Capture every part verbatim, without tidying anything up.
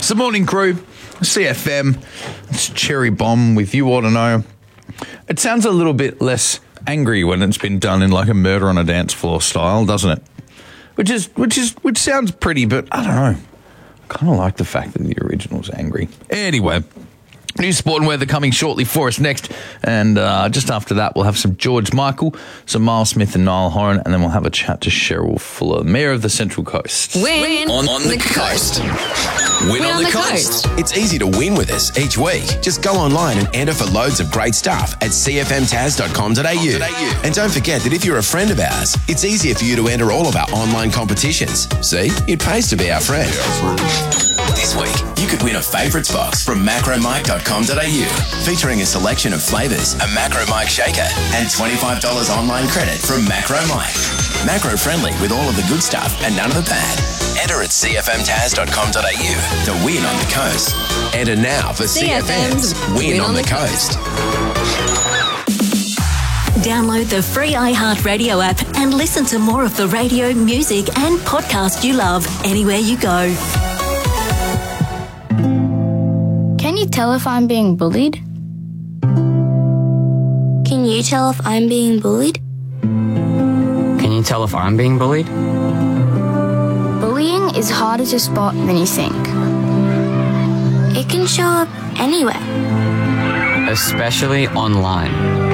It's the morning crew, C F M. It's Cherry Bomb with You Ought to Know. It sounds a little bit less angry when it's been done in like a murder on a dance floor style, doesn't it? Which is which is which sounds pretty, but I don't know. I kind of like the fact that the original's angry. Anyway, news, sport and weather coming shortly for us next. And uh, just after that, we'll have some George Michael, some Miles Smith and Niall Horan, and then we'll have a chat to Cheryl Fuller, Mayor of the Central Coast. Win on, on the, the coast. coast. Win, win on, on the, the coast. coast. It's easy to win with us each week. Just go online and enter for loads of great stuff at c f m taz dot com dot a u. And don't forget that if you're a friend of ours, it's easier for you to enter all of our online competitions. See, it pays to be our friend. This week, you could win a favourites box from macro mike dot com dot a u, featuring a selection of flavours, a Macro Mike shaker, and twenty-five dollars online credit from Macro Mike. Macro friendly with all of the good stuff and none of the bad. Enter at c f m taz dot com dot a u to win on the coast. Enter now for C F M's Win, win on, on the, the Coast. Download the free iHeartRadio app and listen to more of the radio, music and podcast you love anywhere you go. Can you tell if I'm being bullied? Can you tell if I'm being bullied? Can you tell if I'm being bullied? Bullying is harder to spot than you think. It can show up anywhere. Especially online.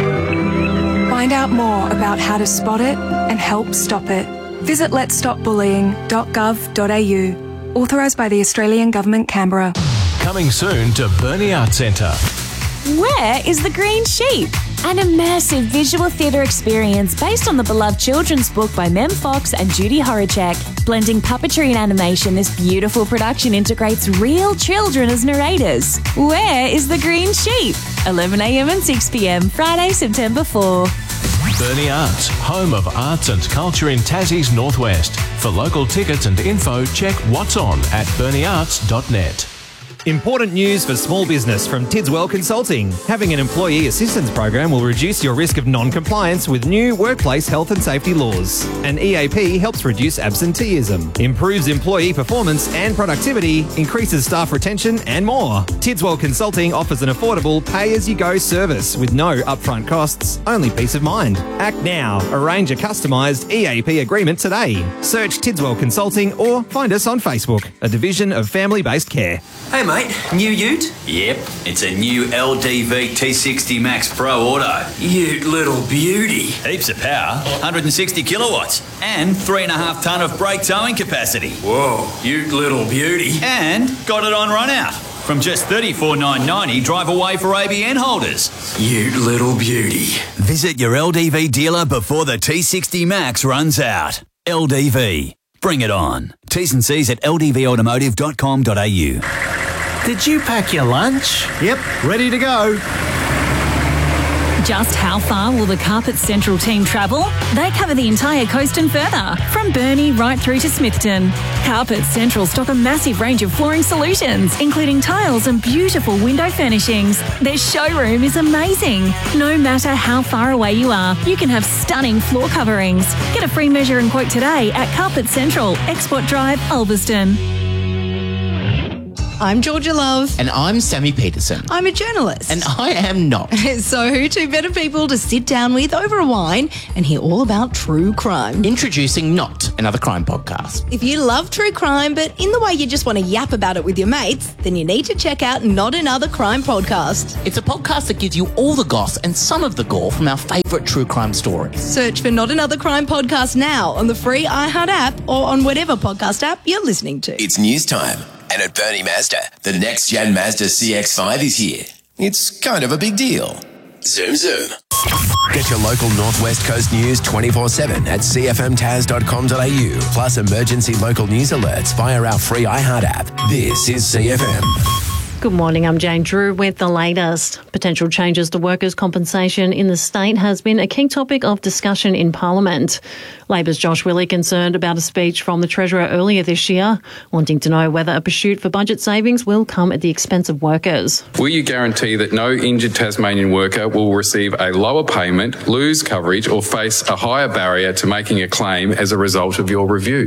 Find out more about how to spot it and help stop it. Visit lets stop bullying dot gov dot a u. Authorised by the Australian Government, Canberra. Coming soon to Burnie Arts Centre. Where is the Green Sheep? An immersive visual theatre experience based on the beloved children's book by Mem Fox and Judy Horacek. Blending puppetry and animation, this beautiful production integrates real children as narrators. Where is the Green Sheep? eleven a m and six p m, Friday, September fourth. Burnie Arts, home of arts and culture in Tassie's Northwest. For local tickets and info, check what's on at burnie arts dot net. Important news for small business from Tidswell Consulting. Having an employee assistance program will reduce your risk of non-compliance with new workplace health and safety laws. An E A P helps reduce absenteeism, improves employee performance and productivity, increases staff retention and more. Tidswell Consulting offers an affordable pay-as-you-go service with no upfront costs, only peace of mind. Act now. Arrange a customised E A P agreement today. Search Tidswell Consulting or find us on Facebook, a division of family-based care. Hey mate, new ute? Yep, it's a new L D V T sixty Max Pro Auto. Ute little beauty. Heaps of power, one hundred sixty kilowatts, and three and a half tonne of brake towing capacity. Whoa, ute little beauty. And got it on run out. From just thirty-four thousand nine hundred ninety dollars, drive away for A B N holders. Ute little beauty. Visit your L D V dealer before the T sixty Max runs out. L D V. Bring it on. T's and C's at l d v automotive dot com dot a u. Did you pack your lunch? Yep, ready to go. Just how far will the Carpet Central team travel? They cover the entire coast and further, from Burnie right through to Smithton. Carpet Central stock a massive range of flooring solutions, including tiles and beautiful window furnishings. Their showroom is amazing. No matter how far away you are, you can have stunning floor coverings. Get a free measure and quote today at Carpet Central, Export Drive, Ulverston. I'm Georgia Love. And I'm Sammy Peterson. I'm a journalist. And I am not. So who two better people to sit down with over a wine and hear all about true crime? Introducing Not, another crime podcast. If you love true crime, but in the way you just want to yap about it with your mates, then you need to check out Not Another Crime Podcast. It's a podcast that gives you all the goss and some of the gore from our favourite true crime stories. Search for Not Another Crime Podcast now on the free iHeart app or on whatever podcast app you're listening to. It's news time. And at Burnie Mazda, the next-gen Mazda C X five is here. It's kind of a big deal. Zoom, zoom. Get your local Northwest Coast news twenty-four seven at c f m taz dot com dot a u, plus emergency local news alerts via our free iHeart app. This is C F M. Good morning, I'm Jane Drew with the latest. Potential changes to workers' compensation in the state has been a key topic of discussion in Parliament. Labor's Josh Willey concerned about a speech from the Treasurer earlier this year, wanting to know whether a pursuit for budget savings will come at the expense of workers. Will you guarantee that no injured Tasmanian worker will receive a lower payment, lose coverage or face a higher barrier to making a claim as a result of your review?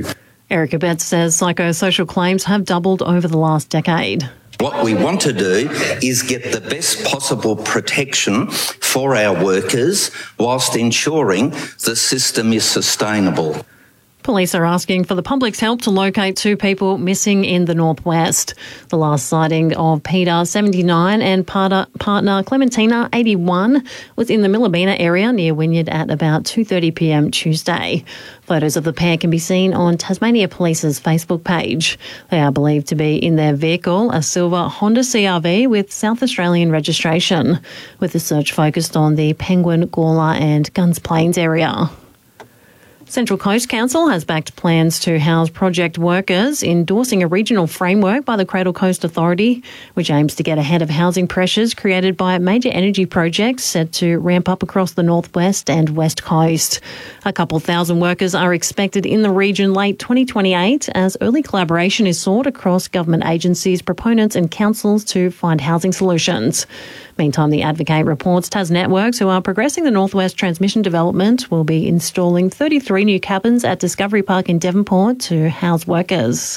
Erica Betts says psychosocial claims have doubled over the last decade. What we want to do is get the best possible protection for our workers whilst ensuring the system is sustainable. Police are asking for the public's help to locate two people missing in the northwest. The last sighting of Peter, seventy-nine, and partner, partner Clementina, eighty-one, was in the Millabina area near Wynyard at about two thirty p m Tuesday. Photos of the pair can be seen on Tasmania Police's Facebook page. They are believed to be in their vehicle, a silver Honda C R V with South Australian registration, with the search focused on the Penguin, Gawler and Guns Plains area. Central Coast Council has backed plans to house project workers, endorsing a regional framework by the Cradle Coast Authority, which aims to get ahead of housing pressures created by major energy projects set to ramp up across the northwest and west coast. A couple thousand workers are expected in the region late twenty twenty-eight, as early collaboration is sought across government agencies, proponents and councils to find housing solutions. Meantime, the Advocate reports Tas Networks, who are progressing the Northwest Transmission development, will be installing thirty-three new cabins at Discovery Park in Devonport to house workers.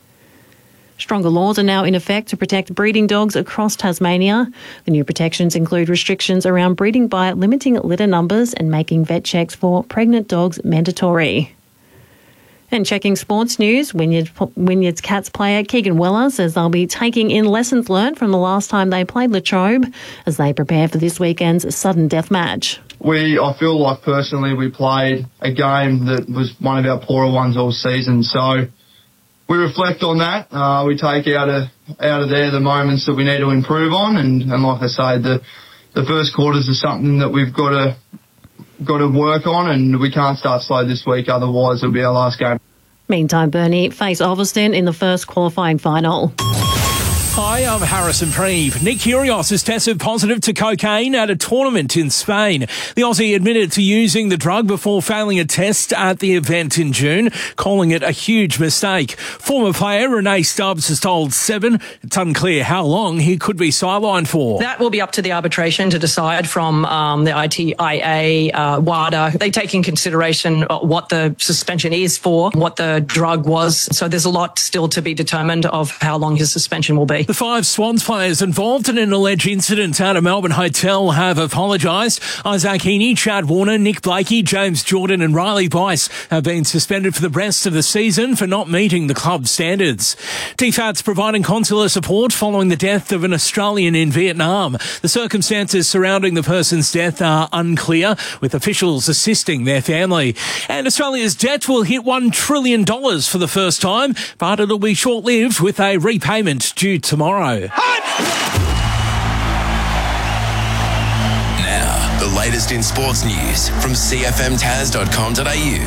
Stronger laws are now in effect to protect breeding dogs across Tasmania. The new protections include restrictions around breeding by limiting litter numbers and making vet checks for pregnant dogs mandatory. And checking sports news, Wynyard, Wynyard's Cats player Keegan Weller says they'll be taking in lessons learned from the last time they played Latrobe as they prepare for this weekend's sudden death match. We, I feel like personally we played a game that was one of our poorer ones all season, so we reflect on that. Uh, we take out of out of there the moments that we need to improve on, and, and like I say, the the first quarters are something that we've got to got to work on, and we can't start slow this week, otherwise it'll be our last game. Meantime, Burnie face Ulverston in the first qualifying final. Hi, I'm Harrison Preve. Nick Kyrgios has tested positive to cocaine at a tournament in Spain. The Aussie admitted to using the drug before failing a test at the event in June, calling it a huge mistake. Former player Renee Stubbs has told Seven it's unclear how long he could be sidelined for. That will be up to the arbitration to decide from um, the I T I A, uh, WADA. They take in consideration what the suspension is for, what the drug was. So there's a lot still to be determined of how long his suspension will be. The five Swans players involved in an alleged incident at a Melbourne hotel have apologised. Isaac Heaney, Chad Warner, Nick Blakey, James Jordan and Riley Bice have been suspended for the rest of the season for not meeting the club standards. T FAT's providing consular support following the death of an Australian in Vietnam. The circumstances surrounding the person's death are unclear, with officials assisting their family. And Australia's debt will hit one trillion dollars for the first time, but it'll be short-lived with a repayment due tomorrow. Now, the latest in sports news from c f m tas dot com dot a u.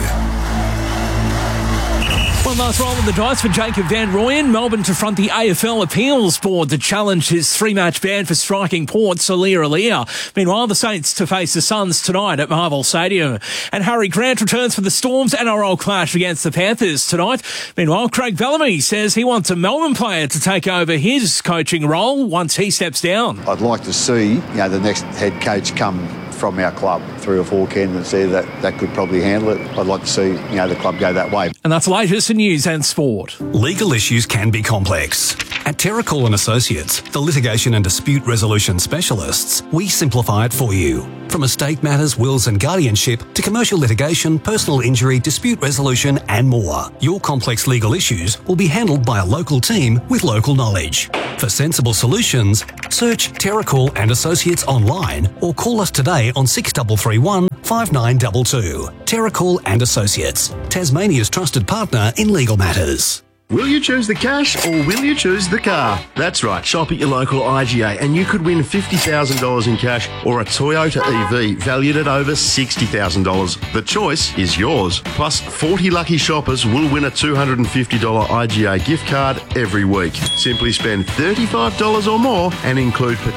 One last roll of the dice for Jacob Van Rooyen. Melbourne to front the A F L Appeals Board to challenge his three-match ban for striking Port, Salir Alia. Meanwhile, the Saints to face the Suns tonight at Marvel Stadium. And Harry Grant returns for the Storm's N R L clash against the Panthers tonight. Meanwhile, Craig Bellamy says he wants a Melbourne player to take over his coaching role once he steps down. I'd like to see, you know, the next head coach come from our club, three or four candidates there that, that could probably handle it. I'd like to see, you know, the club go that way. And that's the latest in news and sport. Legal issues can be complex. At Terracall and Associates, the litigation and dispute resolution specialists, we simplify it for you. From estate matters, wills and guardianship to commercial litigation, personal injury, dispute resolution and more. Your complex legal issues will be handled by a local team with local knowledge. For sensible solutions, search Terracall and Associates online or call us today on six three three one, five nine two two. Terracall and Associates, Tasmania's trusted partner in legal matters. Will you choose the cash or will you choose the car? That's right, shop at your local I G A and you could win fifty thousand dollars in cash or a Toyota E V valued at over sixty thousand dollars. The choice is yours. Plus, forty lucky shoppers will win a two hundred fifty dollars I G A gift card every week. Simply spend thirty-five dollars or more and include